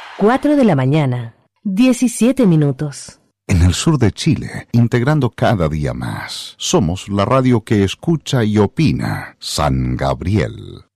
4 de la mañana, 17 minutos. En el sur de Chile, integrando cada día más. Somos la radio que escucha y opina. San Gabriel.